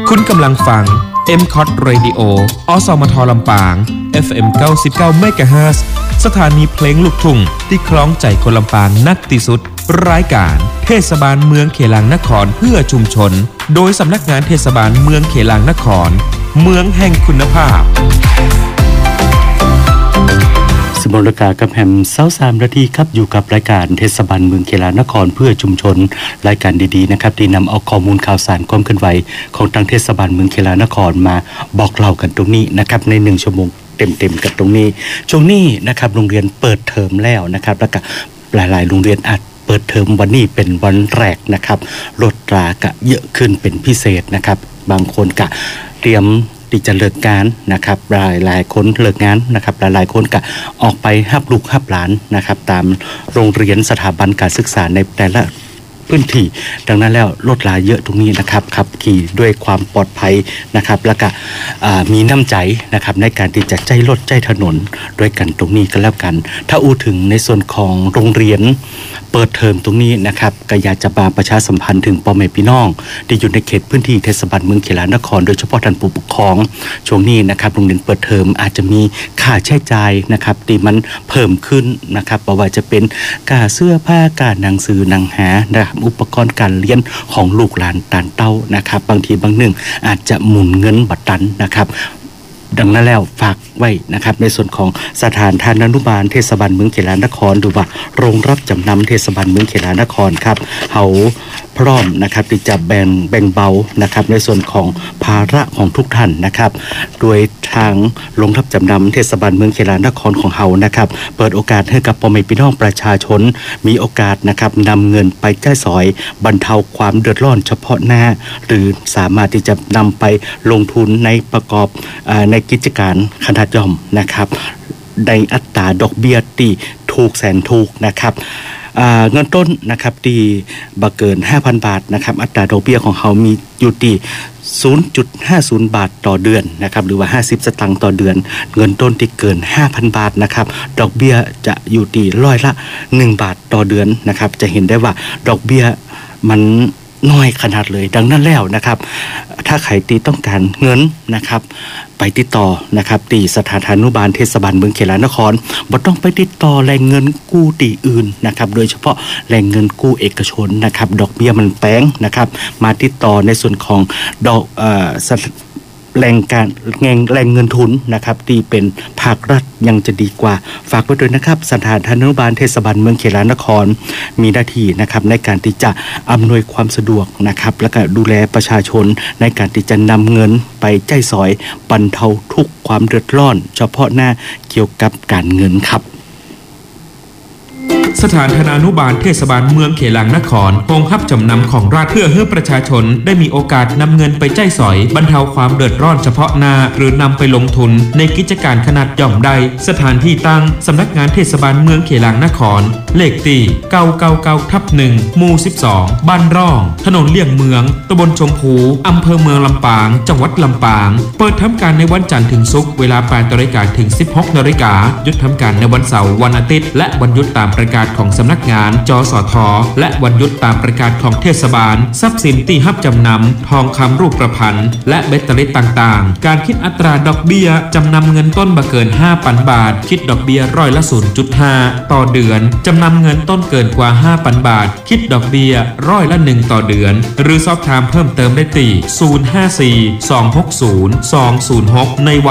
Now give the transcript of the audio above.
คุณกำลังฟัง MCOT Radio อสมทลำปาง FM 99 MHz สถานีเพลงลูกทุ่งที่คล้องใจคนลำปางนักที่สุดรายการเทศบาลเมืองเขลางนครเพื่อชุมชนโดยสำนักงานเทศบาลเมืองเขลางนครเมืองแห่งคุณภาพสมรรากากับแฮม23นาทีครับอยู่กับรายการเทศบาลเมืองเขลางนครเพื่อชุมชนรายการดีๆนะครับที่นำเอาข้อมูลข่าวสารความเคลื่อนไหวของทางเทศบาลเมืองเขลางนครมาบอกเล่ากันตรงนี้นะครับใน1ชั่วโมงเต็มๆกันตรงนี้ช่วงนี้นะครับโรงเรียนเปิดเทอมแล้วนะครับแล้วก็หลายๆโรงเรียนอาจเปิดเทอมวันนี้เป็นวันแรกนะครับรถรากะเยอะขึ้นเป็นพิเศษนะครับบางคนกะเตรียมที่จะเลิกงานนะครับหลายคนเลิกงานนะครับหลายคนก็ออกไปฮับลูกฮับหลานนะครับตามโรงเรียนสถาบันการศึกษาในแต่ละพื้นที่ดังนั้นแล้วรถลาเยอะตรงนี้นะครับขับขี่ด้วยความปลอดภัยนะครับแล้วก็มีน้ำใจนะครับในการที่จะใจรถใจถนนด้วยกันตรงนี้ก็แล้วกันถ้าอู้ถึงในส่วนของโรงเรียนเปิดเทอมตรงนี้นะครับก็อยากจะมาประชาสัมพันธ์ถึงพ่อแม่พี่น้องที่อยู่ในเขตพื้นที่เทศบาลเมืองเขลางนครโดยเฉพาะท่านผู้ปกครองช่วงนี้นะครับโรงเรียนเปิดเทอมอาจจะมีค่าใช้จ่ายนะครับที่มันเพิ่มขึ้นนะครับเพราะว่าจะเป็นค่าเสื้อผ้าค่าหนังสือหนังหานะครับอุปกรณ์การเรียนของลูกหลานตานเต้านะครับบางทีบางหนึ่งอาจจะหมุนเงินบัตรตันนะครับดังนั้นแล้วฝากไว้นะครับในส่วนของสถานทานุบาลเทศบาลเมืองเขลางนครหรือว่าโรงรับจำนำเทศบาลเมืองเขลางนครครับเขาพร้อมนะครับที่จะแบ่งเบานะครับในส่วนของภาระของทุกท่านนะครับโดยทางโรงรับจำนำเทศบาลเมืองเขลางนครของเขานะครับเปิดโอกาสให้กับพ่อแม่พี่น้องประชาชนมีโอกาสนะครับนำเงินไปจ่ายสอยบรรเทาความเดือดร้อนเฉพาะหน้าหรือสามารถที่จะนำไปลงทุนในประกอบในกิจการขนาดย่อมนะครับในอัตราดอกเบี้ยที่ถูกแสนถูกนะครับเงินต้นนะครับที่บ่เกิน 5,000 บาทนะครับอัตราดอกเบี้ยของเขามีอยู่ที่ 0.50 บาทต่อเดือนนะครับหรือว่า50สตางค์ต่อเดือนเงินต้นที่เกิน 5,000 บาทนะครับดอกเบี้ยจะอยู่ที่ร้อยละ1 บาทต่อเดือนนะครับจะเห็นได้ว่าดอกเบี้ยมันน้อยขนาดเลยดังนั้นแล้วนะครับถ้าใครที่ต้องการเงินนะครับไปติดต่อนะครับที่สถานอนุบาลเทศบาลเมืองเขลางนครบ่ต้องไปติดต่อแหล่งเงินกู้ที่อื่นนะครับโดยเฉพาะแหล่งเงินกู้เอกชนนะครับดอกเบี้ยมันแพงนะครับมาติดต่อในส่วนของดอกแหล่งเงินทุนนะครับที่เป็นภาครัฐยังจะดีกว่าฝากไว้ด้วยนะครับสถานอนุบาลเทศบาลเมืองเขลางนครมีหน้าที่นะครับในการที่จะอำนวยความสะดวกนะครับและก็ดูแลประชาชนในการที่จะนำเงินไปจ่ายสอยบรรเทาทุกความเดือดร้อนเฉพาะหน้าเกี่ยวกับการเงินครับสถานธนานุบาลเทศบาลเมืองเขลางนครโรงรับจำนำของรัฐเพื่อให้ประชาชนได้มีโอกาสนำเงินไปจ่ายสอยบรรเทาความเดือดร้อนเฉพาะหน้าหรือนำไปลงทุนในกิจการขนาดย่อมใดสถานที่ตั้งสำนักงานเทศบาลเมืองเขลางนครเลขที่999/1หมู่12บ้านร่องถนนเลี่ยงเมืองตำบลชมพูอำเภอเมืองลำปางจังหวัดลำปางเปิดทำการในวันจันทร์ถึงศุกร์เวลา 8:00 นถึง 16:00 นหยุดทำการในวันเสาร์วันอาทิตย์และวันหยุดตามประกาศของสำนักงานจสท.และวันหยุดตามประกาศของเทศบาลทรัพย์สินที่รับจำนำทองคำรูปประพันธ์และแบตเตอรี่ต่างๆการคิดอัตราดอกเบี้ยจำนำเงินต้นบ่เกิน 5,000 บาทคิดดอกเบี้ยร้อยละ 0.5 ต่อเดือนจำนำเงินต้นเกินกว่า 5,000 บาทคิดดอกเบี้ยร้อยละ 1 ต่อเดือนหรือสอบถามเพิ่มเติมได้ที่054 260 206ในวัน